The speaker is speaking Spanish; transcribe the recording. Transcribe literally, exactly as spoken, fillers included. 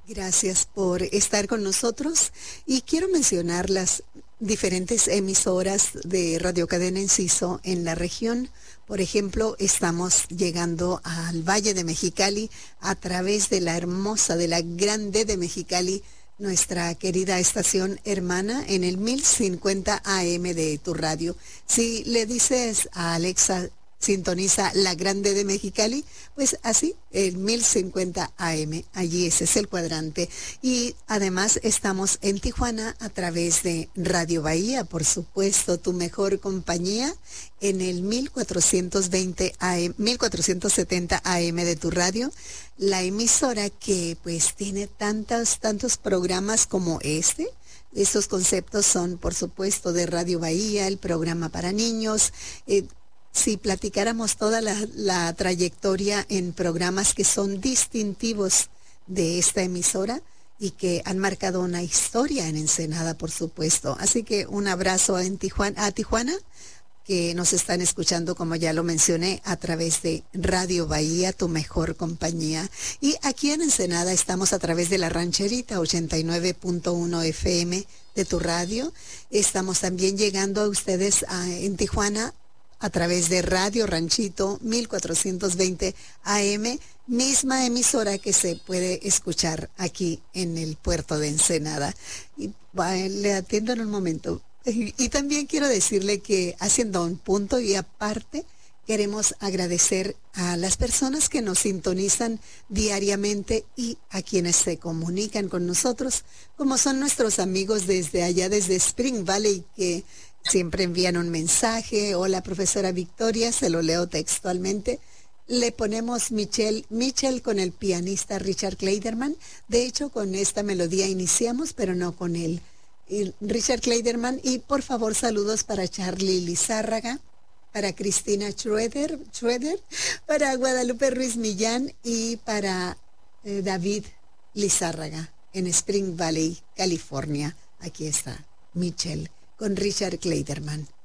Gracias por estar con nosotros y quiero mencionar las diferentes emisoras de Radio Cadena Enciso en la región. Por ejemplo, estamos llegando al Valle de Mexicali a través de la hermosa, de la grande de Mexicali, nuestra querida estación hermana en el mil cincuenta A M de tu radio. Si le dices a Alexa, sintoniza la grande de Mexicali, pues así, el mil cincuenta A M, allí ese es el cuadrante. Y además estamos en Tijuana a través de Radio Bahía, por supuesto, tu mejor compañía, en el mil cuatrocientos veinte A M, mil cuatrocientos setenta A M de tu radio, la emisora que pues tiene tantos, tantos programas como este. Esos conceptos son, por supuesto, de Radio Bahía, el programa para niños. eh, Si platicáramos toda la, la trayectoria en programas que son distintivos de esta emisora y que han marcado una historia en Ensenada, por supuesto. Así que un abrazo en Tijuana, a Tijuana, que nos están escuchando, como ya lo mencioné, a través de Radio Bahía, tu mejor compañía. Y aquí en Ensenada estamos a través de La Rancherita, ochenta y nueve punto uno F M de tu radio. Estamos también llegando a ustedes a, en Tijuana, a través de Radio Ranchito mil cuatrocientos veinte A M, misma emisora que se puede escuchar aquí en el puerto de Ensenada. Y bueno, le atiendo en un momento. Y, y también quiero decirle que, haciendo un punto y aparte, queremos agradecer a las personas que nos sintonizan diariamente y a quienes se comunican con nosotros, como son nuestros amigos desde allá, desde Spring Valley, que siempre envían un mensaje. Hola, profesora Victoria, se lo leo textualmente. Le ponemos Michelle, Michelle con el pianista Richard Kleiderman. De hecho, con esta melodía iniciamos, pero no con él. Y Richard Kleiderman. Y por favor, saludos para Charlie Lizárraga, para Cristina Schroeder, Schroeder, para Guadalupe Ruiz Millán y para eh, David Lizárraga en Spring Valley, California. Aquí está Michelle con Richard Kleiderman.